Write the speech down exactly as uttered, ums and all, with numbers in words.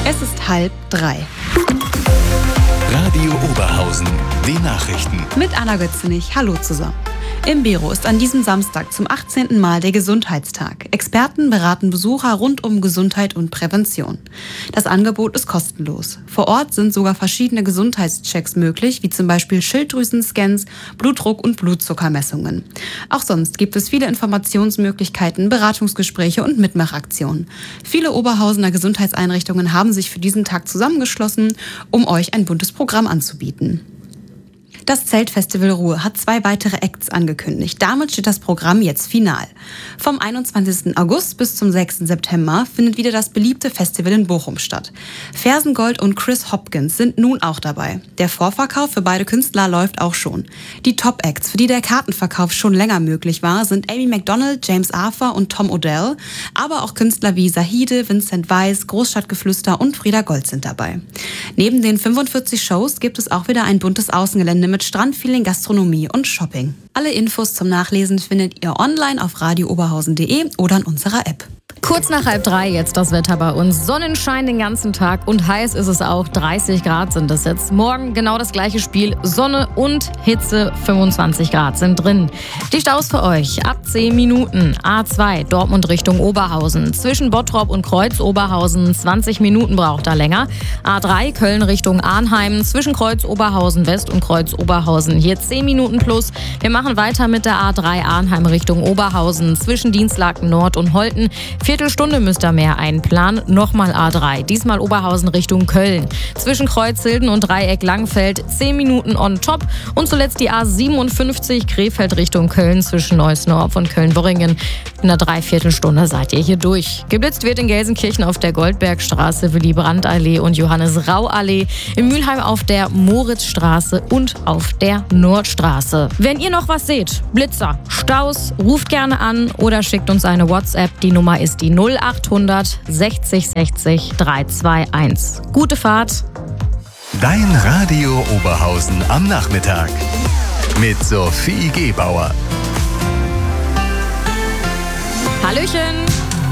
Es ist halb drei. Radio Oberhausen, die Nachrichten. Mit Anna Götzenich. Hallo zusammen. Im Biro ist an diesem Samstag zum achtzehnten Mal der Gesundheitstag. Experten beraten Besucher rund um Gesundheit und Prävention. Das Angebot ist kostenlos. Vor Ort sind sogar verschiedene Gesundheitschecks möglich, wie zum Beispiel Schilddrüsenscans, Blutdruck- und Blutzuckermessungen. Auch sonst gibt es viele Informationsmöglichkeiten, Beratungsgespräche und Mitmachaktionen. Viele Oberhausener Gesundheitseinrichtungen haben sich für diesen Tag zusammengeschlossen, um euch ein buntes Programm anzubieten. Das Zeltfestival Ruhr hat zwei weitere Acts angekündigt. Damit steht das Programm jetzt final. Vom einundzwanzigsten August bis zum sechsten September findet wieder das beliebte Festival in Bochum statt. Fersengold und Chris Hopkins sind nun auch dabei. Der Vorverkauf für beide Künstler läuft auch schon. Die Top-Acts, für die der Kartenverkauf schon länger möglich war, sind Amy Macdonald, James Arthur und Tom Odell. Aber auch Künstler wie Sahide, Vincent Weiss, Großstadtgeflüster und Frieda Gold sind dabei. Neben den fünfundvierzig Shows gibt es auch wieder ein buntes Außengelände mit Strandfeeling, Gastronomie und Shopping. Alle Infos zum Nachlesen findet ihr online auf radio oberhausen punkt de oder in unserer App. Kurz nach halb drei jetzt das Wetter bei uns. Sonnenschein den ganzen Tag und heiß ist es auch. dreißig Grad sind es jetzt. Morgen genau das gleiche Spiel. Sonne und Hitze, fünfundzwanzig Grad sind drin. Die Staus für euch ab zehn Minuten. A zwei Dortmund Richtung Oberhausen. Zwischen Bottrop und Kreuz Oberhausen zwanzig Minuten braucht er länger. A drei Köln Richtung Arnheim. Zwischen Kreuz Oberhausen West und Kreuz Oberhausen hier zehn Minuten plus. Wir machen weiter mit der A drei Arnheim Richtung Oberhausen. Zwischen Dienstlaken Nord und Holten. Viertelstunde müsst ihr mehr einplanen. Nochmal A drei. Diesmal Oberhausen Richtung Köln. Zwischen Kreuzhilden und Dreieck Langfeld zehn Minuten on top. Und zuletzt die A siebenundfünfzig Krefeld Richtung Köln zwischen Neuss-Norf und Köln-Worringen. In einer Dreiviertelstunde seid ihr hier durch. Geblitzt wird in Gelsenkirchen auf der Goldbergstraße, Willy-Brandt-Allee und Johannes-Rau-Allee. In Mülheim auf der Moritzstraße und auf der Nordstraße. Wenn ihr noch was seht, Blitzer, Staus, ruft gerne an oder schickt uns eine WhatsApp. Die Nummer ist die null achthundert sechzig sechzig dreihunderteinundzwanzig. Gute Fahrt. Dein Radio Oberhausen am Nachmittag mit Sophie Gebauer. Hallöchen.